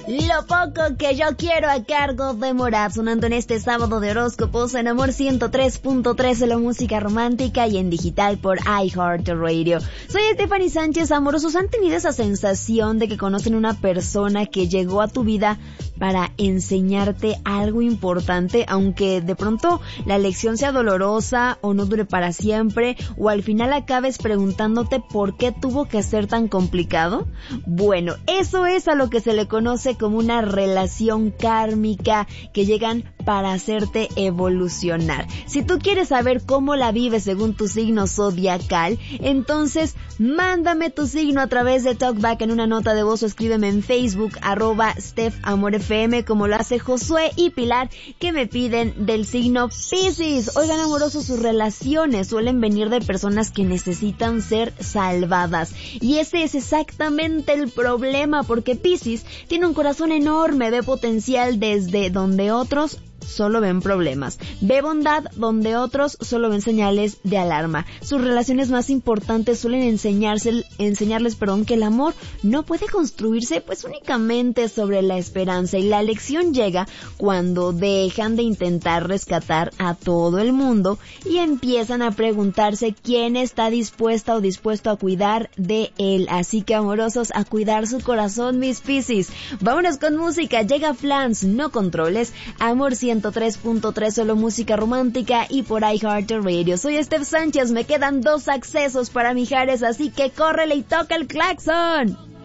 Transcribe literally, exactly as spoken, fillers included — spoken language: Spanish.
Lo poco que yo quiero a cargo de Morat, sonando en este sábado de horóscopos en Amor ciento tres punto tres de la música romántica y en digital por iHeartRadio. Soy Stephanie Sánchez. Amorosos, ¿han tenido esa sensación de que conocen una persona que llegó a tu vida para enseñarte algo importante, aunque de pronto la lección sea dolorosa o no dure para siempre, o al final acabes preguntándote por qué tuvo que ser tan complicado? Bueno, eso es a lo que se le conoce como una relación kármica, que llegan para hacerte evolucionar. Si tú quieres saber cómo la vives según tu signo zodiacal, entonces mándame tu signo a través de TalkBack en una nota de voz o escríbeme en Facebook, arroba Steph Amor F M, como lo hace Josué y Pilar, que me piden del signo Piscis. Oigan, amorosos, sus relaciones suelen venir de personas que necesitan ser salvadas. Y ese es exactamente el problema, porque Piscis tiene un corazón enorme, ve potencial desde donde otros solo ven problemas, ve bondad donde otros solo ven señales de alarma. Sus relaciones más importantes suelen enseñarse, enseñarles, perdón, que el amor no puede construirse pues únicamente sobre la esperanza, y la lección llega cuando dejan de intentar rescatar a todo el mundo y empiezan a preguntarse quién está dispuesta o dispuesto a cuidar de él. Así que, amorosos, a cuidar su corazón, mis Piscis. Vámonos con música. Llega Flans, No Controles, Amor ciento tres punto tres, solo música romántica y por iHeartRadio. Soy Steph Sánchez, me quedan dos accesos para Mijares, así que córrele y toca el claxon.